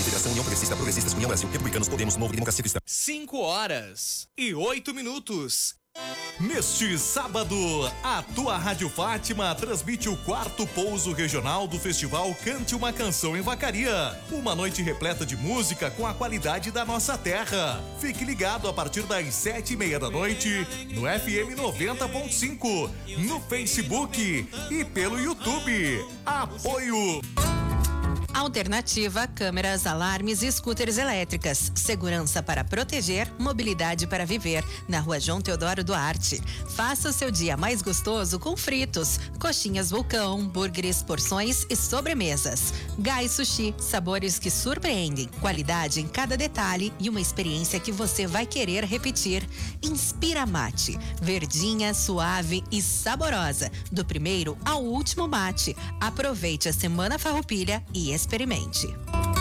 Federação União Progressista, Progressistas, União Brasil, Republicanos, Podemos, Novo e Democracia Cristã. 5h08. Neste sábado, a tua Rádio Fátima transmite o 4º pouso regional do festival Cante uma Canção em Vacaria. Uma noite repleta de música com a qualidade da nossa terra. Fique ligado a partir das 7h30 da noite no FM 90.5, no Facebook e pelo YouTube. Apoio Alternativa, câmeras, alarmes e scooters elétricas. Segurança para proteger, mobilidade para viver. Na Rua João Teodoro Duarte. Faça o seu dia mais gostoso com fritos, coxinhas vulcão, hambúrgueres, porções e sobremesas. Gai Sushi, sabores que surpreendem. Qualidade em cada detalhe e uma experiência que você vai querer repetir. Inspira Mate. Verdinha, suave e saborosa. Do primeiro ao último mate. Aproveite a Semana Farroupilha e experimente.